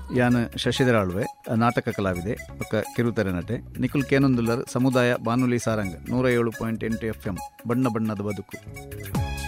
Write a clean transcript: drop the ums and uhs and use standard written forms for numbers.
ಯಾನ್ ಶಶಿಧರ ಆಳ್ವೆ ನಾಟಕ ಕಲಾವಿದೆ ಬೊಕ್ಕ ಕಿರುತೆರೆ ನಟೆ. ನಿಖುಲ್ ಕೇನೊಂದುಲ್ಲರ್ ಸಮುದಾಯ ಬಾನುಲಿ ಸಾರಂಗ್ 107.8 FM ಬಣ್ಣ ಬಣ್ಣದ ಬದುಕು.